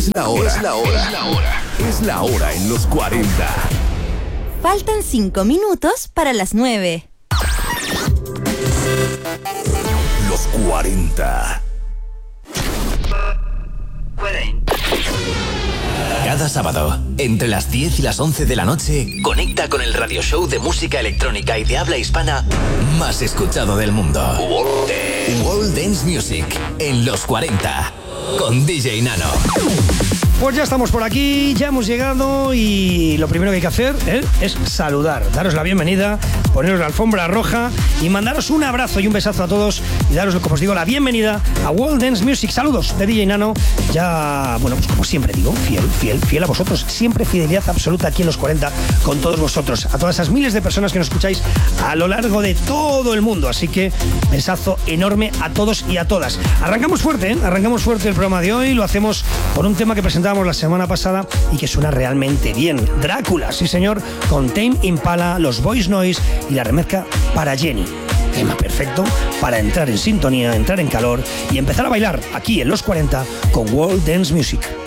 Es la hora en los 40. Faltan 5 minutos para las 9. Los 40. Cada sábado, entre las 10 y las 11 de la noche, conecta con el radio show de música electrónica y de habla hispana más escuchado del mundo. World Dance Music, en los 40, con DJ Nano. Pues ya estamos por aquí, ya hemos llegado y lo primero que hay que hacer es saludar, daros la bienvenida, poneros la alfombra roja y mandaros un abrazo y un besazo a todos y daros, como os digo, la bienvenida a World Dance Music. Saludos de DJ Nano, ya, bueno, pues como siempre digo, fiel a vosotros, siempre fidelidad absoluta aquí en los 40 con todos vosotros, a todas esas miles de personas que nos escucháis a lo largo de todo el mundo, así que besazo enorme a todos y a todas. Arrancamos fuerte el programa de hoy, lo hacemos con un tema que presentamos la semana pasada y que suena realmente bien. Drácula, sí señor, con Tame Impala, los Voice Noise y la remezcla para Jenny. Tema perfecto para entrar en sintonía, entrar en calor y empezar a bailar aquí en los 40 con World Dance Music.